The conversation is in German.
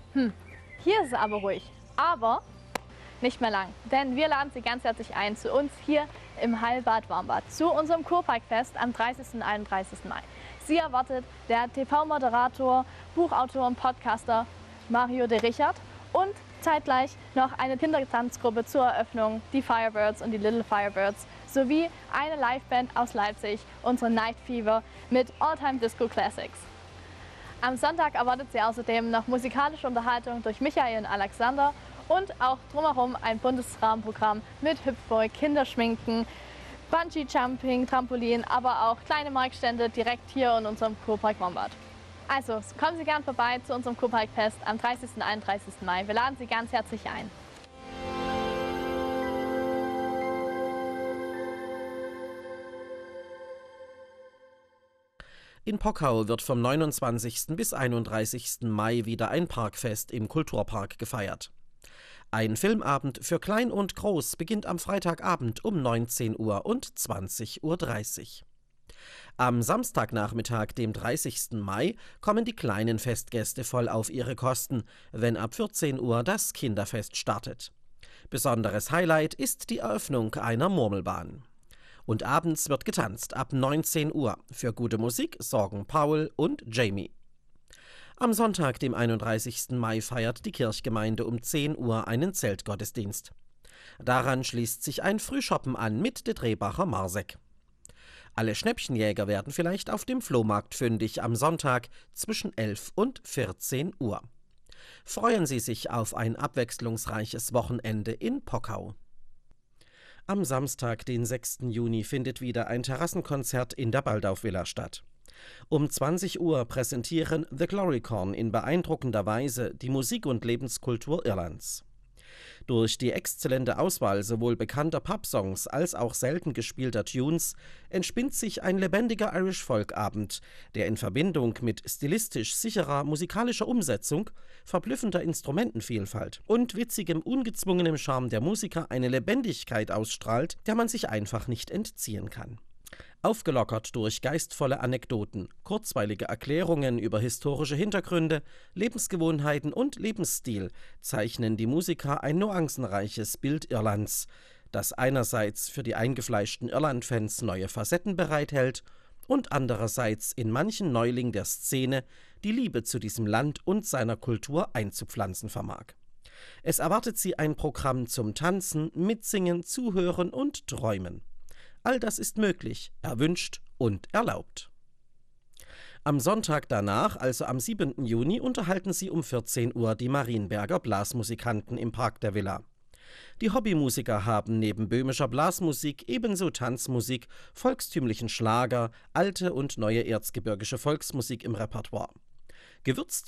Hier ist es aber ruhig, aber nicht mehr lang, denn wir laden Sie ganz herzlich ein zu uns hier im Heilbad Warmbad, zu unserem Kurparkfest am 30. und 31. Mai. Sie erwartet der TV-Moderator, Buchautor und Podcaster Mario de Richard und zeitgleich noch eine Kindertanzgruppe zur Eröffnung, die Firebirds und die Little Firebirds, sowie eine Liveband aus Leipzig, unsere Night Fever mit All-Time Disco Classics. Am Sonntag erwartet Sie außerdem noch musikalische Unterhaltung durch Michael und Alexander und auch drumherum ein buntes Rahmenprogramm mit Hüpfburg, Kinderschminken, Bungee-Jumping, Trampolin, aber auch kleine Marktstände direkt hier in unserem Kurpark Warmbad. Also kommen Sie gern vorbei zu unserem Kurparkfest am 30. und 31. Mai. Wir laden Sie ganz herzlich ein. In Pockau wird vom 29. bis 31. Mai wieder ein Parkfest im Kulturpark gefeiert. Ein Filmabend für Klein und Groß beginnt am Freitagabend um 19 Uhr und 20:30 Uhr. Am Samstagnachmittag, dem 30. Mai, kommen die kleinen Festgäste voll auf ihre Kosten, wenn ab 14 Uhr das Kinderfest startet. Besonderes Highlight ist die Eröffnung einer Murmelbahn. Und abends wird getanzt ab 19 Uhr. Für gute Musik sorgen Paul und Jamie. Am Sonntag, dem 31. Mai, feiert die Kirchgemeinde um 10 Uhr einen Zeltgottesdienst. Daran schließt sich ein Frühschoppen an mit de Drehbacher Marsek. Alle Schnäppchenjäger werden vielleicht auf dem Flohmarkt fündig am Sonntag zwischen 11 und 14 Uhr. Freuen Sie sich auf ein abwechslungsreiches Wochenende in Pockau. Am Samstag, den 6. Juni, findet wieder ein Terrassenkonzert in der Baldaufvilla statt. Um 20 Uhr präsentieren The Glorycorn in beeindruckender Weise die Musik und Lebenskultur Irlands. Durch die exzellente Auswahl sowohl bekannter Pub-Songs als auch selten gespielter Tunes entspinnt sich ein lebendiger Irish-Folk-Abend, der in Verbindung mit stilistisch sicherer musikalischer Umsetzung, verblüffender Instrumentenvielfalt und witzigem, ungezwungenem Charme der Musiker eine Lebendigkeit ausstrahlt, der man sich einfach nicht entziehen kann. Aufgelockert durch geistvolle Anekdoten, kurzweilige Erklärungen über historische Hintergründe, Lebensgewohnheiten und Lebensstil zeichnen die Musiker ein nuancenreiches Bild Irlands, das einerseits für die eingefleischten Irland-Fans neue Facetten bereithält und andererseits in manchen Neuling der Szene die Liebe zu diesem Land und seiner Kultur einzupflanzen vermag. Es erwartet sie ein Programm zum Tanzen, Mitsingen, Zuhören und Träumen. All das ist möglich, erwünscht und erlaubt. Am Sonntag danach, also am 7. Juni, unterhalten sie um 14 Uhr die Marienberger Blasmusikanten im Park der Villa. Die Hobbymusiker haben neben böhmischer Blasmusik ebenso Tanzmusik, volkstümlichen Schlager, alte und neue erzgebirgische Volksmusik im Repertoire. Gewürzt